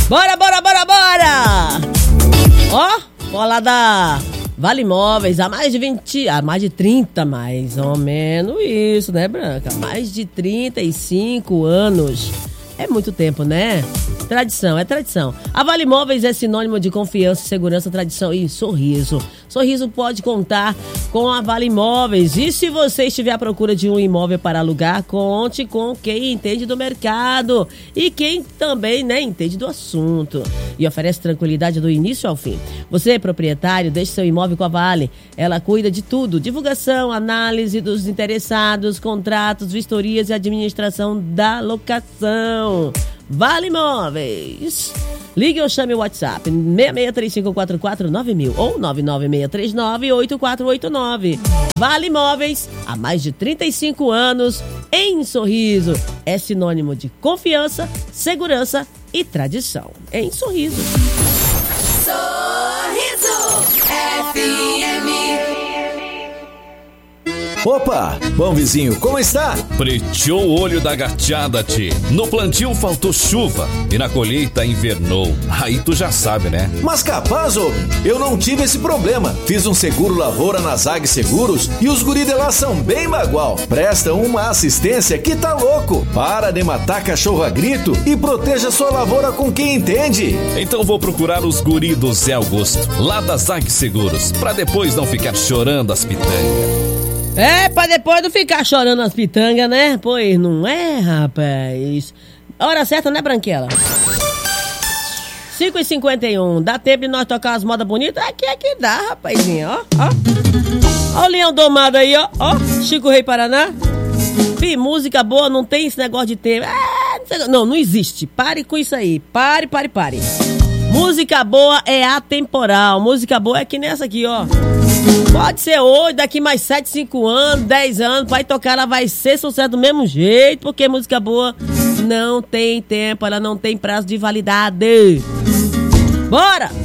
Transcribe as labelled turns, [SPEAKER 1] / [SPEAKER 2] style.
[SPEAKER 1] Bora! Ó, bola da Vale Imóveis, há mais de 30, mais ou menos isso, né, Branca? Mais de 35 anos. É muito tempo, né? Tradição, é tradição. A Vale Imóveis é sinônimo de confiança, segurança, tradição e sorriso. Sorriso pode contar com a Vale Imóveis. E se você estiver à procura de um imóvel para alugar, conte com quem entende do mercado e quem também, né, entende do assunto. E oferece tranquilidade do início ao fim. Você é proprietário, deixe seu imóvel com a Vale. Ela cuida de tudo: divulgação, análise dos interessados, contratos, vistorias e administração da locação. Vale Imóveis. Ligue ou chame o WhatsApp 6635449000 ou 996398489. Vale Imóveis, há mais de 35 anos, em Sorriso. É sinônimo de confiança, segurança e tradição. Em Sorriso.
[SPEAKER 2] Sorriso FM.
[SPEAKER 3] Opa, bom vizinho, como está?
[SPEAKER 4] Preteou o olho da gateada, tchê. No plantio faltou chuva e na colheita invernou. Aí tu já sabe, né?
[SPEAKER 3] Mas capaz, homem, eu não tive esse problema. Fiz um seguro lavoura na Zag Seguros e os guri de lá são bem bagual. Prestam uma assistência que tá louco. Para de matar cachorro a grito e proteja sua lavoura com quem entende.
[SPEAKER 4] Então vou procurar os guri do Zé Augusto, lá da Zag Seguros, pra depois não ficar chorando as pitangas.
[SPEAKER 1] É, pra depois não ficar chorando as pitangas, né? Pois não é, rapaz. Hora certa, né, Branquela? 5h51. Dá tempo de nós tocar as modas bonitas? Aqui é que dá, rapazinho. Ó. Ó o Leão Domado aí, ó. Chico Rei Paraná. Fih, música boa, não tem esse negócio de tempo. Não existe. Pare com isso aí. Pare. Música boa é atemporal. Música boa é que nessa aqui, ó. Pode ser hoje, daqui mais 7, 5 anos, 10 anos, vai tocar, ela vai ser sucesso do mesmo jeito, porque música boa não tem tempo, ela não tem prazo de validade. Bora!